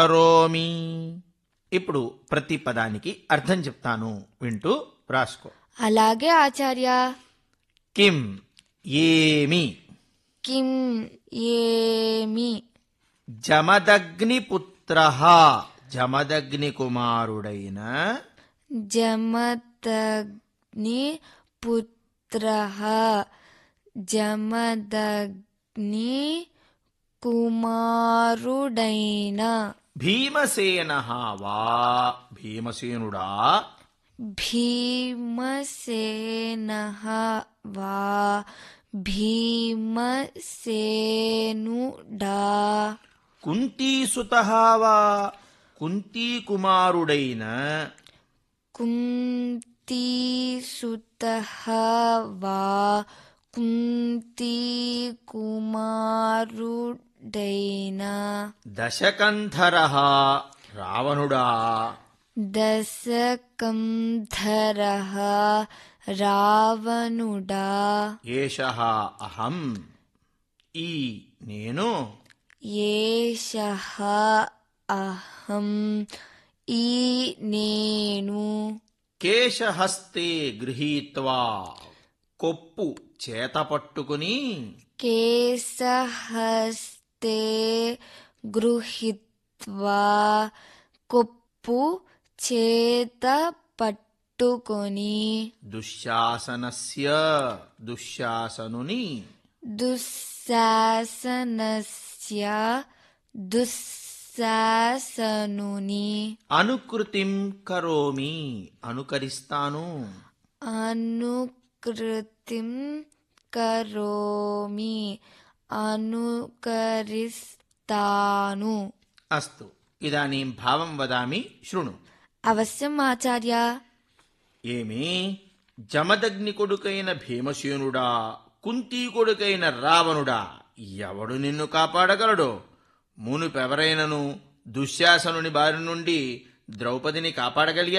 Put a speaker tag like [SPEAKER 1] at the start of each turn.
[SPEAKER 1] కరోమి. ఇప్పుడు ప్రతి పదానికి అర్థం చెప్తాను, వింటూ రాసుకో.
[SPEAKER 2] అలాగే ఆచార్య.
[SPEAKER 1] కిం ఏమి.
[SPEAKER 2] కిం ఏమి.
[SPEAKER 1] జమదగ్నిపుత్రః జమదగ్ని కుమారుడైన.
[SPEAKER 2] జమదగ్ని పుత్రః జమదగ్ని కుమారుడైన.
[SPEAKER 1] భీమసేనః వా భీమసేనుడా.
[SPEAKER 2] భీమసేనః వా భీమసేనుడా.
[SPEAKER 1] కుంతీసుతః వా కుంతీ కుమారుడైన.
[SPEAKER 2] కుంతీసుతః వా కుంతీ కుమారుడైన.
[SPEAKER 1] దశకంధరః రావణుడా.
[SPEAKER 2] దశకంధరః రావణుడా.
[SPEAKER 1] ఏషః అహం ఈ నేను.
[SPEAKER 2] ఏషః అహం ఈ నేను.
[SPEAKER 1] కేశహస్తే గృహీత్వా కొప్పు చేత పట్టుకుని.
[SPEAKER 2] కేశహస్తే గృహీత్వా కొప్పు చేత పట్టుకొని.
[SPEAKER 1] దుశ్శాసనస్య దుశ్శాసనుని.
[SPEAKER 2] దుశ్శాసనస్య దుశ్శాసనుని.
[SPEAKER 1] అనుకృతిం కరోమి అనుకరిస్తాను.
[SPEAKER 2] అనుకృతిం కరోమి అనుకరిస్తాను.
[SPEAKER 1] అస్తు ఇదానీం భావం వదామి శృణు.
[SPEAKER 2] అవశ్యం ఆచార్య.
[SPEAKER 1] ఏమి జమదగ్ని కొడుకైన భీమసేనుడా, కుంతీ కొడుకైన రావణుడా, ఎవడు నిన్ను కాపాడగలడో? మునుపెవరైనను దుశ్శాసనుని బారి నుండి ద్రౌపదిని కాపాడగలిగారా?